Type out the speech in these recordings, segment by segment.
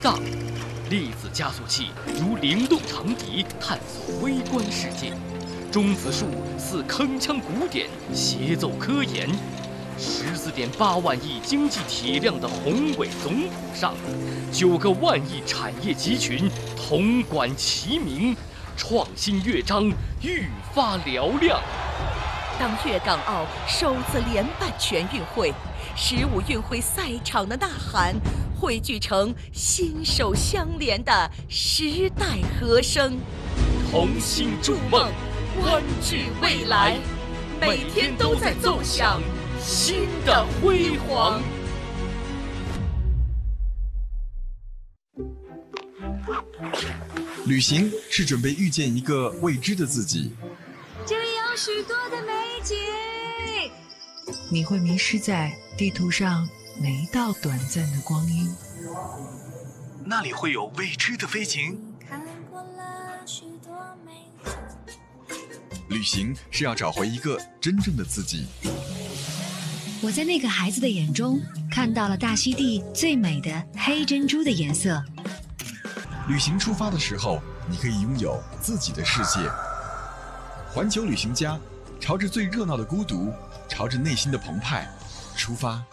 杠，粒子加速器如灵动长笛，探索微观世界；中子树似铿锵鼓点，协奏科研。14.8万亿经济体量的宏伟总谱上，9个万亿产业集群统管齐鸣，创新乐章愈发嘹亮。 当粤港澳首次联办全运会，15运会赛场的呐喊汇聚成心手相连的时代和声， 同心筑梦， 欢聚未来，每天都在奏响新的辉煌。 旅行是准备遇见一个未知的自己， 这里有许多的美景， 你会迷失在地图上每一道短暂的光阴， 那里会有未知的飞行。 看过了许多美景。 旅行是要找回一个真正的自己。 我在那个孩子的眼中看到了大溪地最美的黑珍珠的颜色。 旅行出发的时候，你可以拥有自己的世界。环球旅行家，朝着最热闹的孤独，朝着内心的澎湃出发。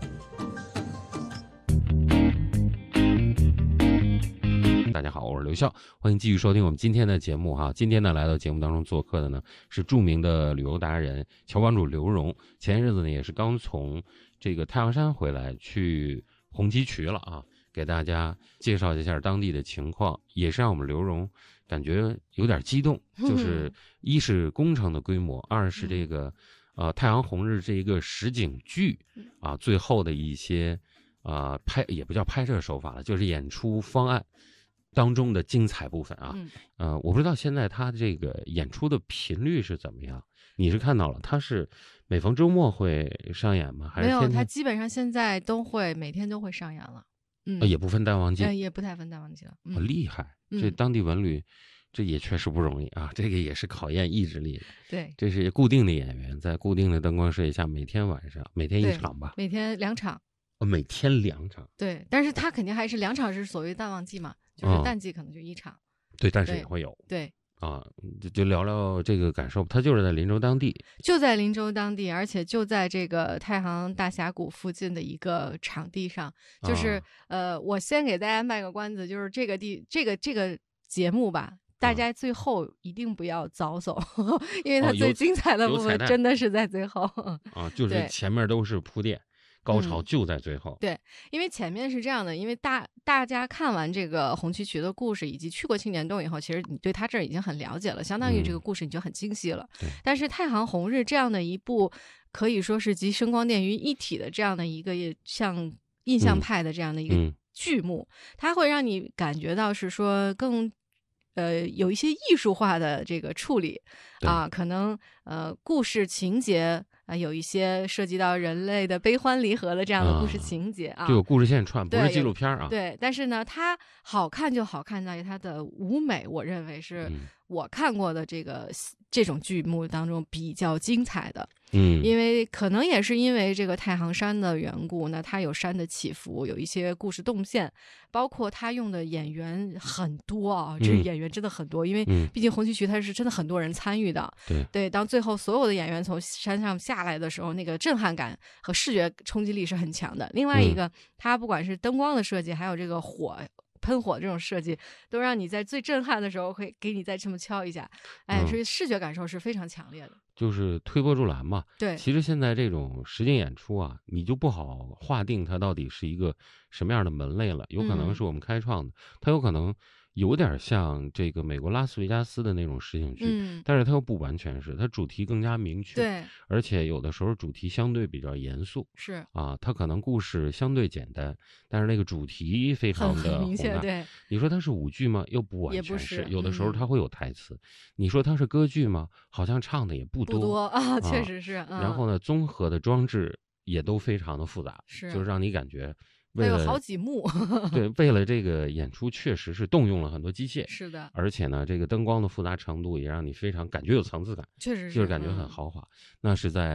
大家好，我是刘笑，欢迎继续收听我们今天的节目哈。今天呢，来到节目当中做客的呢是著名的旅游达人乔帮主刘荣。前日子呢也是刚从这个太阳山回来，去红旗渠了啊，给大家介绍一下当地的情况，也是让我们刘荣感觉有点激动，就是一是工程的规模，二是这个太阳红日这一个实景剧啊，最后的一些也不叫拍摄手法了，就是演出方案当中的精彩部分啊。我不知道现在他这个演出的频率是怎么样，你是看到了他是每逢周末会上演吗？还是没有， 天天他基本上现在都会每天都会上演了。 也不分淡旺季， 也不太分淡旺季了。 厉害，这当地文旅这也确实不容易啊，这个也是考验意志力的。 对， 这是固定的演员，在固定的灯光设计下，每天晚上每天一场吧， 每天2场。 每天2场。 对，但是他肯定还是2场是所谓淡旺季嘛，就是淡季可能就1场。 对，但是也会有。 对。 就聊聊这个感受。他就是在林州当地， 而且就在这个太行大峡谷附近的一个场地上。就是我先给大家卖个关子，就是这个节目吧，大家最后一定不要早走，因为它最精彩的部分真的是在最后就是前面都是铺垫。高潮就在最后。 对，因为前面是这样的，因为大家看完这个红旗渠的故事以及去过青年洞以后，其实你对他这儿已经很了解了，相当于这个故事你就很清晰了。但是太行红日这样的一部可以说是集声光电于一体的这样的一个像印象派的这样的一个剧目，它会让你感觉到是说更有一些艺术化的这个处理啊，可能故事情节有一些涉及到人类的悲欢离合的这样的故事情节啊， 就有故事线串，不是纪录片啊。 对，但是呢，它好看就好看在于它的舞美，我认为是我看过的这种剧目当中比较精彩的。因为可能也是因为这个太行山的缘故，那它有山的起伏，有一些故事动线，包括他用的演员很多啊，这演员真的很多，因为毕竟红旗渠它是真的很多人参与的。对，当最后所有的演员从山上下来的时候，那个震撼感和视觉冲击力是很强的。另外一个，它不管是灯光的设计，还有这个喷火这种设计，都让你在最震撼的时候会给你再这么敲一下，所以视觉感受是非常强烈的。 就是推波助澜嘛。 对， 其实现在这种实景演出啊，你就不好划定它到底是一个什么样的门类了，有可能是我们开创的，它有可能有点像这个美国拉斯维加斯的那种实景剧，但是它又不完全是，它主题更加明确， 对， 而且有的时候主题相对比较严肃， 是啊，它可能故事相对简单，但是那个主题非常的明确。对， 你说它是舞剧吗？又不完全是， 有的时候它会有台词。你说它是歌剧吗？好像唱的也不多啊，确实是。 然后呢，综合的装置也都非常的复杂，就是让你感觉它有好几幕。 对，为了这个演出，确实是动用了很多机械。 是的， 而且呢，这个灯光的复杂程度也让你非常感觉有层次感， 确实是， 就是感觉很豪华。那是在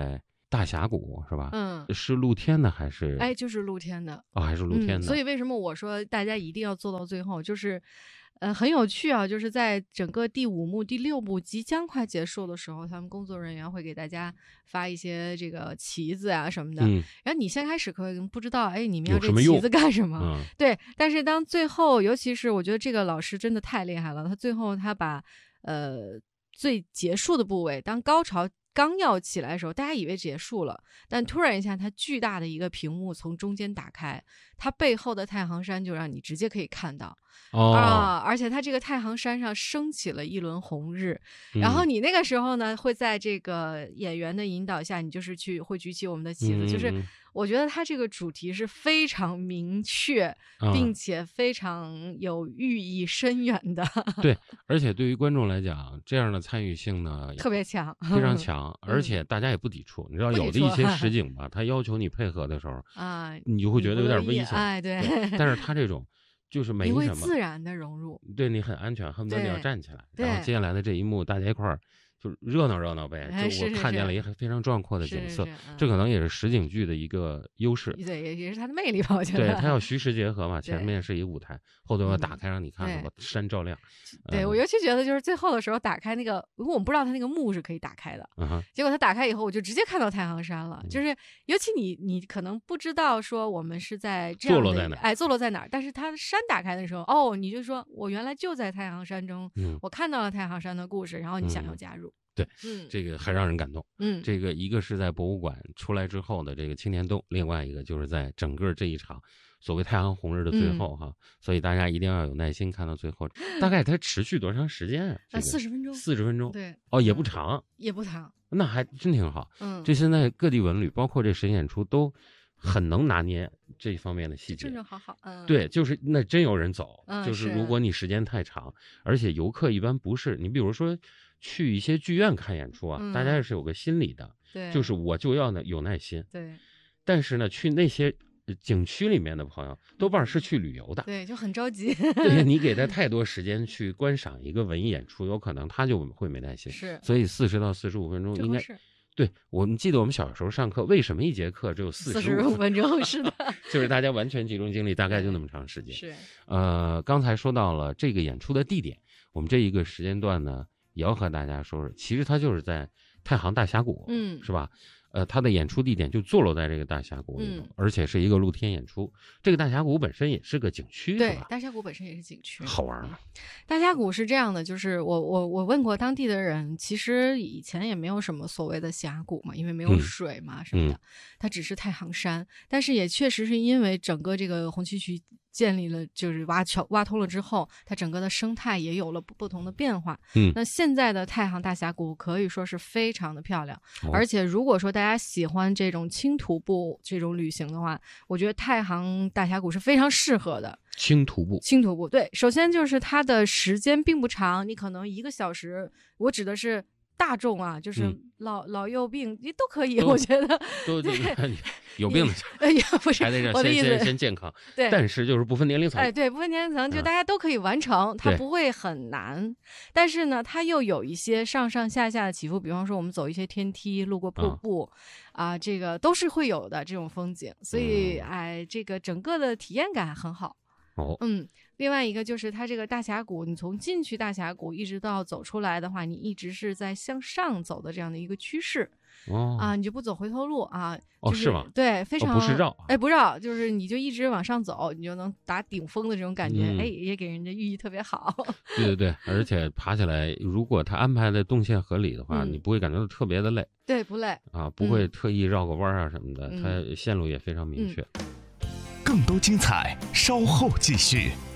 大峡谷是吧？是露天的还是？ 就是露天的还是露天的。 所以为什么我说大家一定要做到最后，就是。很有趣啊，就是在整个第5幕、第6幕即将快结束的时候，他们工作人员会给大家发一些这个旗子啊什么的。然后你先开始可能不知道，你们要这旗子干什么？对，但是当最后，尤其是我觉得这个老师真的太厉害了，他最后他把最结束的部位，当高潮刚要起来的时候，大家以为结束了，但突然一下，它巨大的一个屏幕从中间打开，它背后的太行山就让你直接可以看到。而且它这个太行山上升起了一轮红日，然后你那个时候呢，会在这个演员的引导下，你就是会举起我们的旗子，就是我觉得它这个主题是非常明确，并且非常有寓意深远的。 对，而且对于观众来讲，这样的参与性呢特别强， 非常强，而且大家也不抵触。你知道有的一些实景吧，他要求你配合的时候你就会觉得有点危险。 对。 但是他这种。就是没什么， 你会自然的融入， 对你很安全，恨不得你要站起来。然后接下来的这一幕，大家一块儿就热闹呗。就我看见了一个非常壮阔的景色，这可能也是实景剧的一个优势。 对，也是它的魅力吧，我觉得。 对，它要虚实结合嘛，前面是一个舞台，后头要打开让你看把山照亮。 对，我尤其觉得就是最后的时候打开那个，因为我们不知道它那个幕是可以打开的，结果它打开以后，我就直接看到太行山了。就是尤其你可能不知道说我们是在这样的坐落在哪儿，但是它山打开的时候，你就说我原来就在太行山中，我看到了太行山的故事，然后你想要加入。 对，这个很让人感动。这个一个是在博物馆出来之后的这个青年洞，另外一个就是在整个这一场所谓太行红日的最后所以大家一定要有耐心看到最后。大概它持续多长时间啊 ？40分钟。 40分钟。 对。 也不长。 也不长。 那还真挺好。这现在各地文旅，包括这实景演出都很能拿捏这方面的细节。 正好。 对，就是那真有人走，就是如果你时间太长，而且游客一般不是你，比如说。去一些剧院看演出大家也是有个心理的，就是我就要有耐心。 对， 但是呢，去那些景区里面的朋友，多半是去旅游的， 对，就很着急。 对，你给他太多时间去观赏一个文艺演出，有可能他就会没耐心。 是， 所以40到45分钟应该。对，我们记得我们小时候上课，为什么一节课只有45 分钟？是的， 就是大家完全集中精力，大概就那么长时间。 是， 刚才说到了这个演出的地点，我们这一个时间段呢。也要和大家说说，其实它就是在太行大峡谷，是吧？它的演出地点就坐落在这个大峡谷里头，而且是一个露天演出。这个大峡谷本身也是个景区， 对， 是吧？ 大峡谷本身也是景区， 好玩吗？ 大峡谷是这样的，就是我问过当地的人，其实以前也没有什么所谓的峡谷嘛，因为没有水嘛什么的，它只是太行山。但是也确实是因为整个这个红旗渠建立了，就是挖通了之后，它整个的生态也有了不同的变化。那现在的太行大峡谷可以说是非常的漂亮，而且如果说大家喜欢这种轻徒步这种旅行的话，我觉得太行大峡谷是非常适合的。 轻徒步， 对，首先就是它的时间并不长，你可能1个小时，我指的是大众啊，就是老幼病你都可以，我觉得都有病的， 不是还得我的意思， 先健康， 对， 但是就是不分年龄层， 对，不分年龄层，就大家都可以完成，它不会很难，但是呢，它又有一些上上下下的起伏，比方说我们走一些天梯，路过瀑布，这个都是会有的这种风景，所以这个整个的体验感很好。另外一个就是它这个大峡谷，你从进去大峡谷一直到走出来的话，你一直是在向上走的这样的一个趋势。你就不走回头路啊？ 是吗？ 对，非常不是绕， 不绕，就是你就一直往上走，你就能达顶峰的这种感觉，也给人家寓意特别好。 对，而且爬起来，如果他安排的动线合理的话，你不会感觉到特别的累。 对，不累不会特意绕个弯啊什么的，它线路也非常明确。 更多精彩，稍后继续。